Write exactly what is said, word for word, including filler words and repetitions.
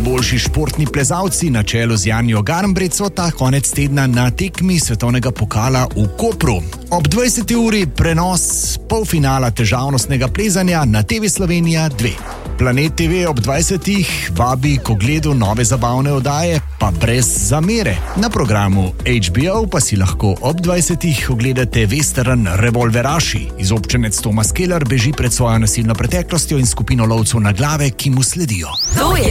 Najboljši športni plezalci na čelu z Janjo Garnbret so ta konec tedna na tekmi svetovnega pokala v Kopru. Ob dvajseti uri prenos polfinala težavnostnega plezanja na T V Slovenija dva. Planet T V ob dvajsetih vabi k ogledu nove zabavne oddaje, pa brez zamere. Na programu H B O pa si lahko ob dvajsetih ogledate western Revolveraši. Izobčenec Thomas Keller beži pred svojo nasilno preteklostjo in skupino lovcev na glave, ki mu sledijo. To je